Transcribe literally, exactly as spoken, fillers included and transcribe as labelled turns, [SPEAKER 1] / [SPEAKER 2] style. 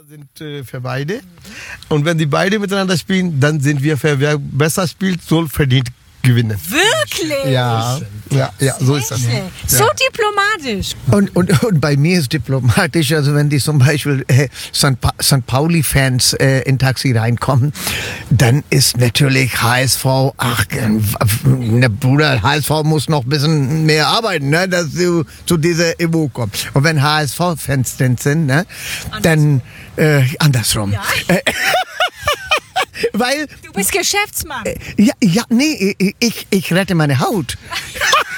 [SPEAKER 1] sind äh, für beide. Und wenn die beide miteinander spielen, dann sind wir für wer besser spielt, soll verdient gewinnen.
[SPEAKER 2] Wirklich?
[SPEAKER 1] Ja, ja, ja, so ist das.
[SPEAKER 2] Ja. So diplomatisch.
[SPEAKER 3] Und, und, und bei mir ist diplomatisch, also wenn die zum Beispiel äh, Sankt Pa- Sankt Pauli-Fans äh, in Taxi reinkommen, dann ist natürlich H S V, ach, äh, ne Bruder, H S V muss noch ein bisschen mehr arbeiten, ne, dass du zu dieser Evo kommst. Und wenn H S V-Fans denn sind, ne, dann äh, andersrum.
[SPEAKER 2] Ja.
[SPEAKER 3] Äh, Weil,
[SPEAKER 2] Du bist Geschäftsmann.
[SPEAKER 3] ja, ja, nee, ich, ich rette meine Haut.